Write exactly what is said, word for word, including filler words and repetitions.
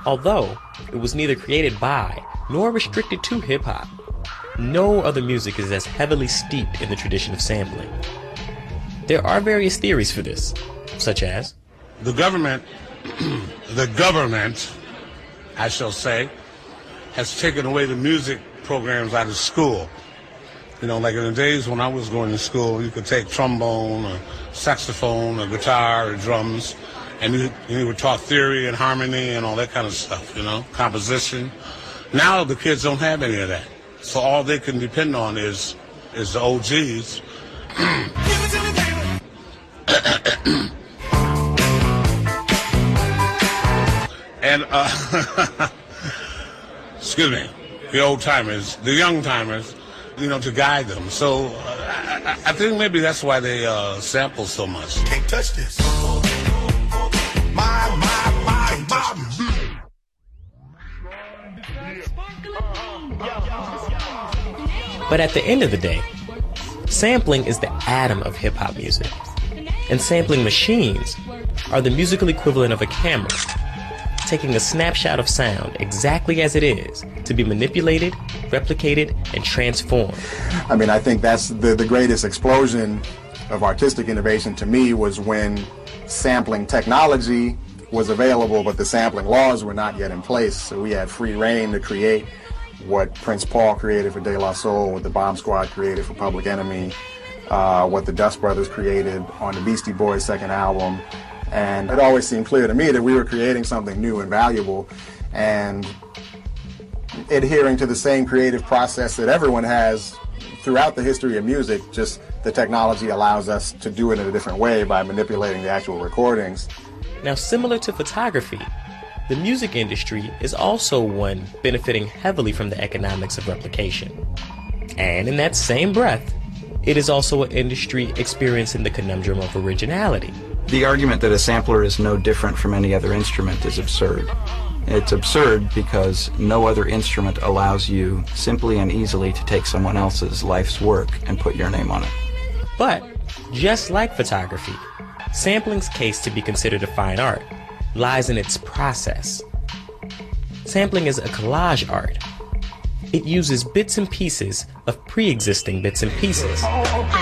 Although it was neither created by nor restricted to hip-hop, no other music is as heavily steeped in the tradition of sampling. There are various theories for this, such as the government, the government, I shall say, has taken away the music programs out of school. You know, like in the days when I was going to school, you could take trombone or saxophone or guitar or drums, and you, you were taught theory and harmony and all that kind of stuff, you know, composition. Now the kids don't have any of that. So all they can depend on is is the O Gs. and, uh, excuse me, the old-timers, the young-timers, you know, to guide them. So uh, I, I think maybe that's why they uh, sample so much. Can't touch this. My, my, my, my. But at the end of the day, sampling is the atom of hip-hop music. And sampling machines are the musical equivalent of a camera, taking a snapshot of sound exactly as it is to be manipulated, replicated, and transformed. I mean, I think that's the, the greatest explosion of artistic innovation to me was when sampling technology was available, but the sampling laws were not yet in place. So we had free reign to create what Prince Paul created for De La Soul, what the Bomb Squad created for Public Enemy, uh, what the Dust Brothers created on the Beastie Boys' second album. And it always seemed clear to me that we were creating something new and valuable and adhering to the same creative process that everyone has throughout the history of music, just the technology allows us to do it in a different way by manipulating the actual recordings. Now, similar to photography, the music industry is also one benefiting heavily from the economics of replication. And in that same breath, it is also an industry experiencing the conundrum of originality. The argument that a sampler is no different from any other instrument is absurd. It's absurd because no other instrument allows you simply and easily to take someone else's life's work and put your name on it. But, just like photography, sampling's case to be considered a fine art lies in its process. Sampling is a collage art. It uses bits and pieces of pre-existing bits and pieces.